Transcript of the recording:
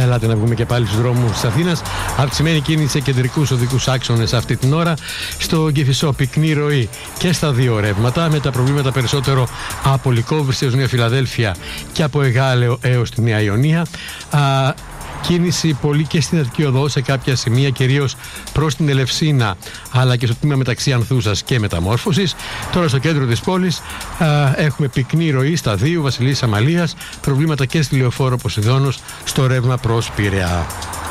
Ελάτε να βγούμε και πάλι στους δρόμους της Αθήνας. Αυξημένη κίνηση σε κεντρικούς οδικούς άξονες αυτή την ώρα. Στο Κηφισό πυκνή ροή και στα δύο ρεύματα, με τα προβλήματα περισσότερο από Λυκόβρηση έως Νέα Φιλαδέλφια και από Εγάλεο έως τη Νέα Ιωνία. Κίνηση πολύ και στην Αττική Οδό σε κάποια σημεία, κυρίως προς την Ελευσίνα, αλλά και στο τμήμα μεταξύ Ανθούσας και Μεταμόρφωσης. Τώρα στο κέντρο της πόλης έχουμε πυκνή ροή στα δύο Βασιλής Αμαλίας, προβλήματα και στη Λεωφόρο Ποσειδώνος στο ρεύμα προς Πειραιά.